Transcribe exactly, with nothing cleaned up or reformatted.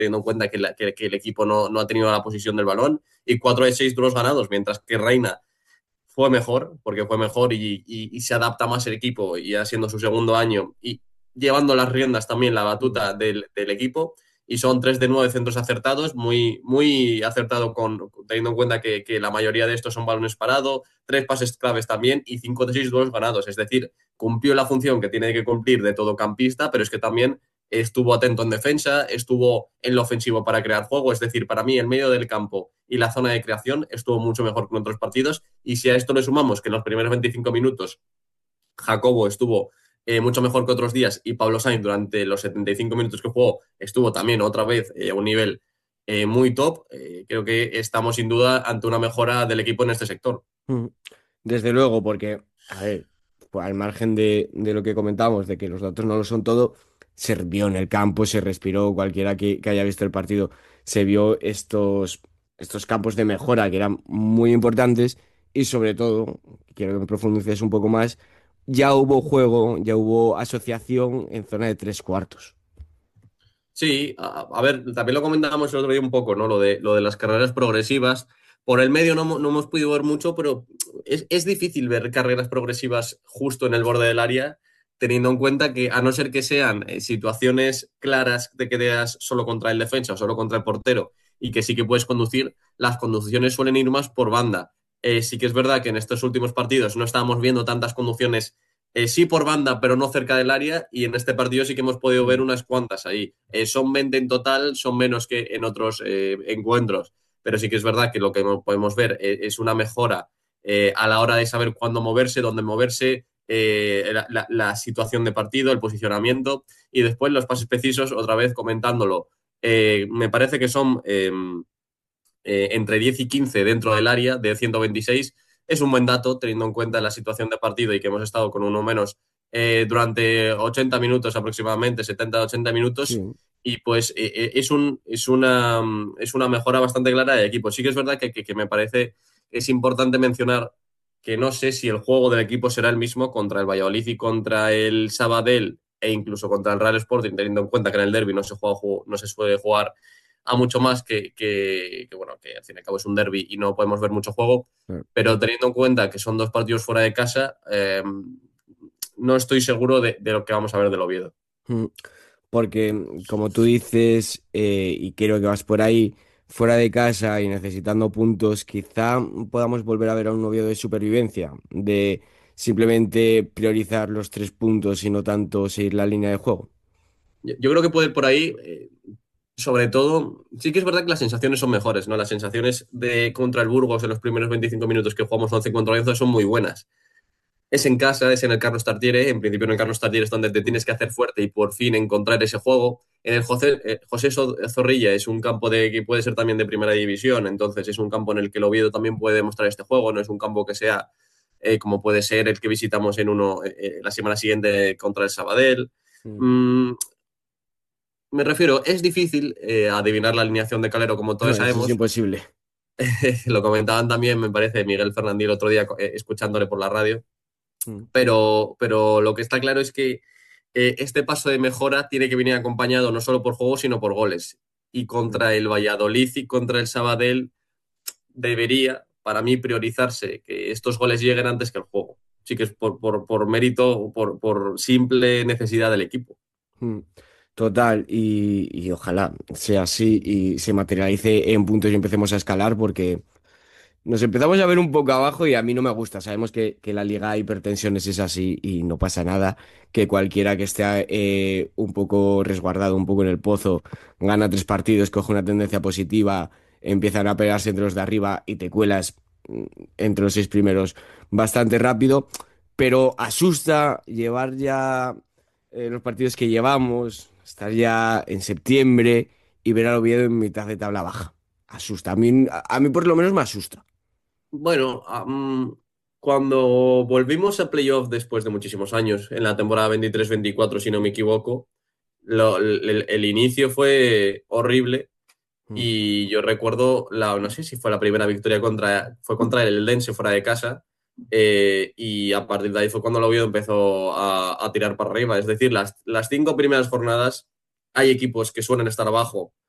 teniendo en cuenta que, la, que, que el equipo no, no ha tenido la posición del balón, y cuatro de seis duelos ganados, mientras que Reina fue mejor, porque fue mejor y, y, y se adapta más el equipo, y ya siendo su segundo año, y llevando las riendas también, la batuta del, del equipo, y son tres de nueve centros acertados, muy, muy acertado con, teniendo en cuenta que, que la mayoría de estos son balones parados, tres pases claves también y cinco de seis duelos ganados, es decir, cumplió la función que tiene que cumplir de todo campista, pero es que también estuvo atento en defensa, estuvo en lo ofensivo para crear juego, es decir, para mí el medio del campo y la zona de creación estuvo mucho mejor que en otros partidos, y si a esto le sumamos que en los primeros veinticinco minutos Jacobo estuvo eh, mucho mejor que otros días, y Pablo Sainz durante los setenta y cinco minutos que jugó estuvo también otra vez eh, a un nivel eh, muy top, eh, creo que estamos sin duda ante una mejora del equipo en este sector. Mm. Desde luego, porque, a ver, pues al margen de, de lo que comentamos, de que los datos no lo son todo, se vio en el campo, se respiró, cualquiera que, que haya visto el partido, se vio estos, estos campos de mejora que eran muy importantes y sobre todo, quiero que me profundices un poco más, ya hubo juego, ya hubo asociación en zona de tres cuartos. Sí, a, a ver, también lo comentábamos el otro día un poco, ¿no? Lo de, lo de las carreras progresivas. Por el medio no, no hemos podido ver mucho, pero es, es difícil ver carreras progresivas justo en el borde del área, teniendo en cuenta que, a no ser que sean eh, situaciones claras de que veas solo contra el defensa o solo contra el portero y que sí que puedes conducir, las conducciones suelen ir más por banda. Eh, sí que es verdad que en estos últimos partidos no estábamos viendo tantas conducciones, eh, sí por banda, pero no cerca del área, y en este partido sí que hemos podido ver Mm. unas cuantas ahí. Eh, son veinte en total, son menos que en otros eh, encuentros, pero sí que es verdad que lo que podemos ver eh, es una mejora eh, a la hora de saber cuándo moverse, dónde moverse, eh, la, la, la, situación de partido, el posicionamiento, y después los pases precisos, otra vez comentándolo. Eh, me parece que son eh, eh, entre diez y quince dentro del área de ciento veintiséis. Es un buen dato teniendo en cuenta la situación de partido y que hemos estado con uno menos eh, durante ochenta minutos aproximadamente, setenta a ochenta minutos, Sí. y pues eh, eh, es, un, es, una, es una mejora bastante clara de equipo. Sí que es verdad que, que, que me parece es importante mencionar que no sé si el juego del equipo será el mismo contra el Valladolid y contra el Sabadell, e incluso contra el Real Sporting, teniendo en cuenta que en el derby no se, juega, no se suele jugar a mucho más que, que, que, bueno, que al fin y al cabo es un derby y no podemos ver mucho juego, pero teniendo en cuenta que son dos partidos fuera de casa, eh, no estoy seguro de, de, lo que vamos a ver del Oviedo. Mm. Porque, como tú dices, eh, y creo que vas por ahí, fuera de casa y necesitando puntos, quizá podamos volver a ver a un novio de supervivencia, de simplemente priorizar los tres puntos y no tanto seguir la línea de juego. Yo, yo creo que puede ir por ahí, eh, sobre todo, sí que es verdad que las sensaciones son mejores, ¿no? Las sensaciones de contra el Burgos en los primeros veinticinco minutos que jugamos once contra once son muy buenas. Es en casa, es en el Carlos Tartiere. En principio en el Carlos Tartiere es donde te tienes que hacer fuerte y por fin encontrar ese juego. En el José, eh, José Zorrilla es un campo de, que puede ser también de primera división, entonces es un campo en el que el Oviedo también puede demostrar este juego, no es un campo que sea eh, como puede ser el que visitamos en uno eh, eh, la semana siguiente contra el Sabadell. Mm. Mm, me refiero, es difícil eh, adivinar la alineación de Calero, como No, todos eso es sabemos. imposible. Lo comentaban también, me parece, Miguel Fernández el otro día eh, escuchándole por la radio. Mm. Pero, pero lo que está claro es que eh, este paso de mejora tiene que venir acompañado no solo por juego, sino por goles. Y Mm. contra el Valladolid y contra el Sabadell debería, para mí, priorizarse que estos goles lleguen antes que el juego. Sí que es por, por, por mérito, por, por simple necesidad del equipo. Mm. Total, y, y ojalá sea así y se materialice en puntos y empecemos a escalar porque nos empezamos a ver un poco abajo y a mí no me gusta. Sabemos que, que la liga de hipertensiones es así y no pasa nada. Que cualquiera que esté eh, un poco resguardado, un poco en el pozo, gana tres partidos, coge una tendencia positiva, empiezan a pegarse entre los de arriba y te cuelas mm, entre los seis primeros bastante rápido. Pero asusta llevar ya eh, los partidos que llevamos, estar ya en septiembre y ver al Oviedo en mitad de tabla baja. Asusta. A mí, a a mí por lo menos me asusta. Bueno, um, cuando volvimos a playoff después de muchísimos años, en la temporada veintitrés veinticuatro, si no me equivoco, lo- el, el inicio fue horrible. Mm. Y yo recuerdo, la, no sé si fue la primera victoria contra, fue contra el Eldense fuera de casa. Eh, y a partir de ahí fue cuando el Oviedo empezó a, a tirar para arriba. Es decir, las, las cinco primeras jornadas hay equipos que suelen estar abajo